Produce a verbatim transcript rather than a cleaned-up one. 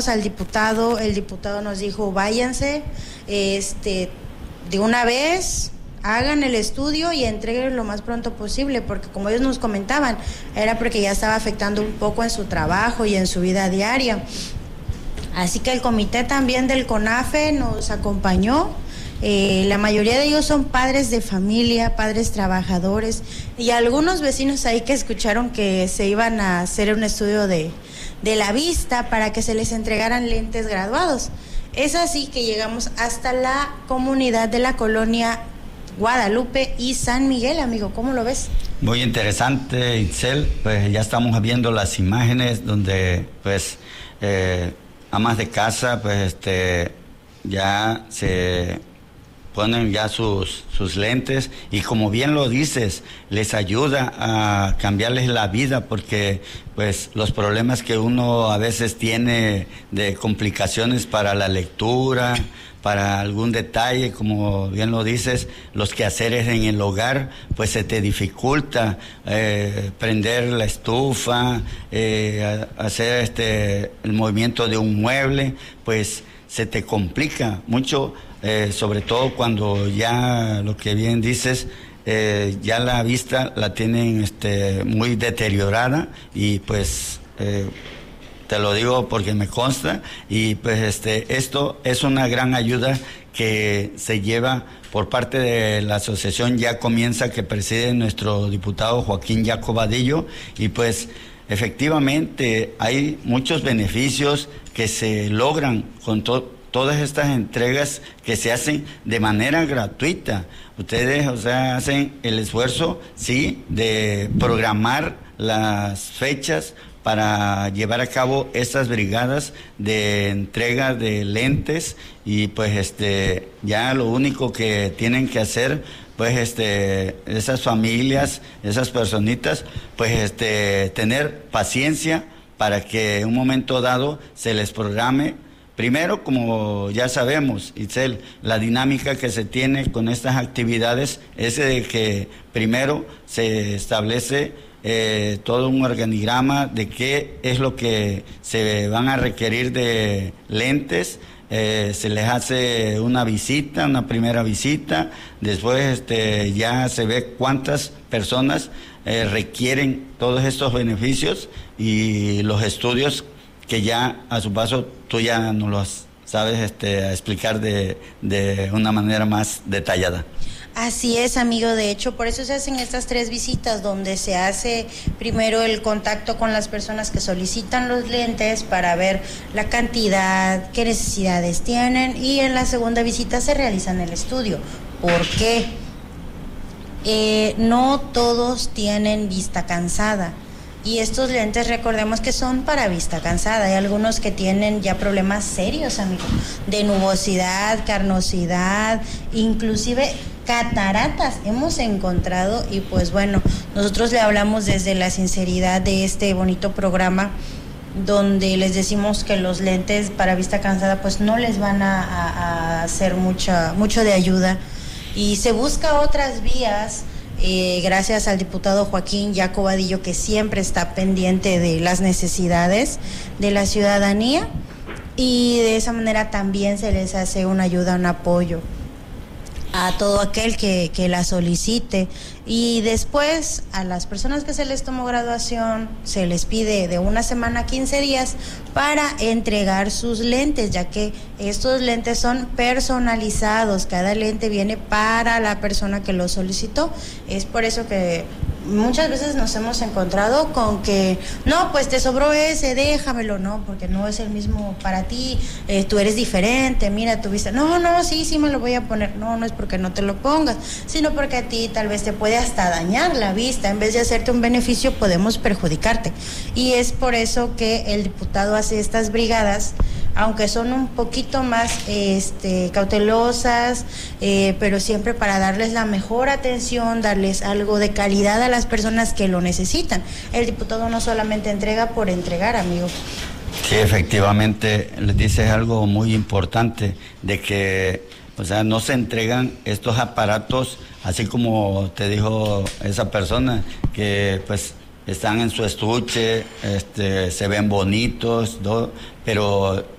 al diputado, el diputado nos dijo, váyanse, este, de una vez, hagan el estudio y entreguen lo más pronto posible, porque como ellos nos comentaban, era porque ya estaba afectando un poco en su trabajo y en su vida diaria. Así que el comité también del CONAFE nos acompañó. Eh, la mayoría de ellos son padres de familia, padres trabajadores, y algunos vecinos ahí que escucharon que se iban a hacer un estudio de, de la vista para que se les entregaran lentes graduados. Es así que llegamos hasta la comunidad de la colonia Guadalupe y San Miguel, amigo. ¿Cómo lo ves? Muy interesante, Itzel. Pues ya estamos viendo las imágenes donde, pues, eh, amas de casa, pues, este, ya se ponen ya sus, sus lentes y como bien lo dices, les ayuda a cambiarles la vida porque pues los problemas que uno a veces tiene de complicaciones para la lectura, para algún detalle, como bien lo dices, los quehaceres en el hogar, pues se te dificulta eh, prender la estufa, eh, hacer este el movimiento de un mueble, pues se te complica mucho. Eh, sobre todo cuando ya, lo que bien dices, eh, ya la vista la tienen este, muy deteriorada y pues eh, te lo digo porque me consta y pues este esto es una gran ayuda que se lleva por parte de la asociación Ya Comienza, que preside nuestro diputado Joaquín Yaco Vadillo, y pues efectivamente hay muchos beneficios que se logran con todo todas estas entregas que se hacen de manera gratuita. Ustedes, o sea, hacen el esfuerzo, sí, de programar las fechas para llevar a cabo estas brigadas de entrega de lentes y pues este ya lo único que tienen que hacer pues este esas familias, esas personitas, pues este tener paciencia para que en un momento dado se les programe. Primero, como ya sabemos, Itzel, la dinámica que se tiene con estas actividades es de que primero se establece eh, todo un organigrama de qué es lo que se van a requerir de lentes, eh, se les hace una visita, una primera visita, después este, ya se ve cuántas personas eh, requieren todos estos beneficios y los estudios que ya a su paso tú ya nos los sabes este, a explicar de, de una manera más detallada. Así es, amigo. De hecho, por eso se hacen estas tres visitas, donde se hace primero el contacto con las personas que solicitan los lentes para ver la cantidad, qué necesidades tienen, y en la segunda visita se realizan el estudio. ¿Por qué? Eh, no todos tienen vista cansada. Y estos lentes, recordemos que son para vista cansada. Hay algunos que tienen ya problemas serios, amigo, de nubosidad, carnosidad, inclusive cataratas hemos encontrado. Y pues bueno, nosotros le hablamos desde la sinceridad de este bonito programa, donde les decimos que los lentes para vista cansada pues no les van a, a, a hacer mucha, mucho de ayuda, y se busca otras vías. Eh, gracias al diputado Joaquín Yaco Vadillo, que siempre está pendiente de las necesidades de la ciudadanía, y de esa manera también se les hace una ayuda, un apoyo a todo aquel que, que la solicite. Y después a las personas que se les tomó graduación se les pide de una semana a quince días para entregar sus lentes, ya que estos lentes son personalizados, cada lente viene para la persona que lo solicitó. Es por eso que muchas veces nos hemos encontrado con que no, pues te sobró ese, déjamelo, no, porque no es el mismo para ti, eh, tú eres diferente, mira tu vista, no, no, sí, sí me lo voy a poner, no, no es porque no te lo pongas, sino porque a ti tal vez te puede hasta dañar la vista, en vez de hacerte un beneficio podemos perjudicarte, y es por eso que el diputado hace estas brigadas, aunque son un poquito más este, cautelosas, eh, pero siempre para darles la mejor atención, darles algo de calidad a las personas que lo necesitan. El diputado no solamente entrega por entregar, amigo. Sí, efectivamente, les dices algo muy importante, de que, o sea, no se entregan estos aparatos, así como te dijo esa persona, que pues están en su estuche, este, se ven bonitos, ¿no? Pero